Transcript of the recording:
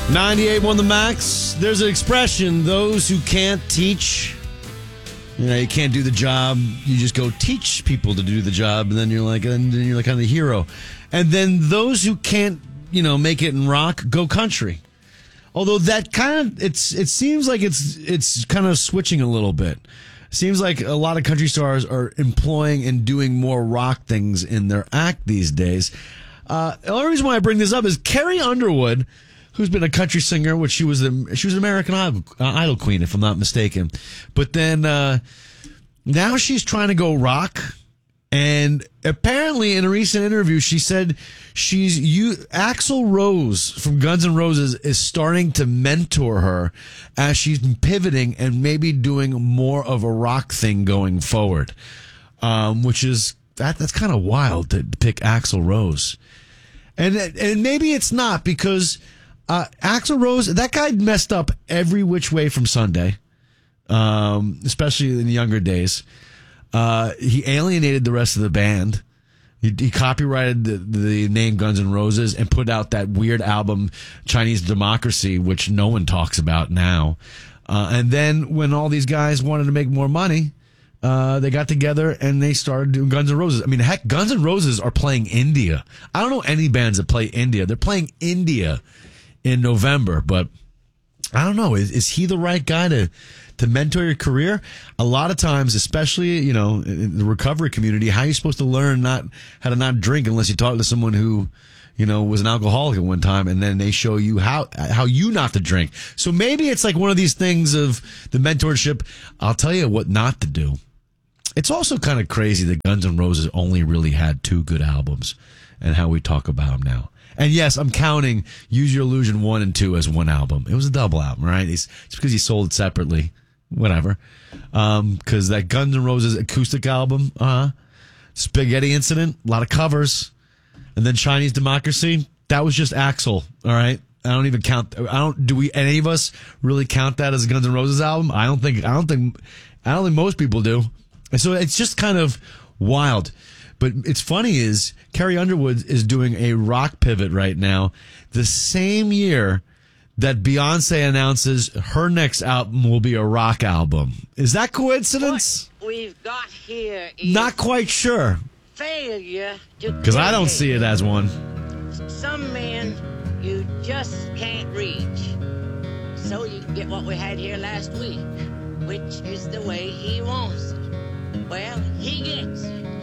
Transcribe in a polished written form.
98.1 The Max. There's an expression, those who can't teach, you can't do the job, you just go teach people to do the job, and then you're like kind of the hero. And then those who can't, make it in rock, go country. Although that it seems like it's kind of switching a little bit. Seems like a lot of country stars are employing and doing more rock things in their act these days. The only reason why I bring this up is Carrie Underwood, who's been a country singer, which she was an American Idol queen, if I'm not mistaken. But then now she's trying to go rock. And apparently in a recent interview, she said Axl Rose from Guns N' Roses is starting to mentor her as she's pivoting and maybe doing more of a rock thing going forward. Which is, that's kind of wild to pick Axl Rose. And maybe it's not, because Axl Rose, that guy messed up every which way from Sunday, especially in the younger days. He alienated the rest of the band. He copyrighted the name Guns N' Roses and put out that weird album Chinese Democracy, which no one talks about now. And then when all these guys wanted to make more money, they got together and they started doing Guns N' Roses. I mean, heck, Guns N' Roses are playing India. I don't know any bands that play India. They're playing India in November, but I don't know. Is he the right guy to mentor your career? A lot of times, especially, in the recovery community, how are you supposed to learn how to not drink unless you talk to someone who, was an alcoholic at one time, and then they show you how you not to drink. So maybe it's like one of these things of the mentorship. I'll tell you what not to do. It's also kind of crazy that Guns N' Roses only really had 2 good albums and how we talk about them now. And yes, I'm counting Use Your Illusion 1 and 2 as one album. It was a double album, right? It's because he sold it separately. Whatever. Because that Guns N' Roses acoustic album, Spaghetti Incident, a lot of covers. And then Chinese Democracy, that was just Axl, all right? I don't even count. Do any of us really count that as a Guns N' Roses album? I don't think most people do. And so it's just kind of wild. But it's funny is Carrie Underwood is doing a rock pivot right now, the same year that Beyonce announces her next album will be a rock album. Is that coincidence? What we've got here is not quite sure. Failure to because I don't see it as one. Some men you just can't reach. So you get what we had here last week, which is the way he wants it. Well, he gets it.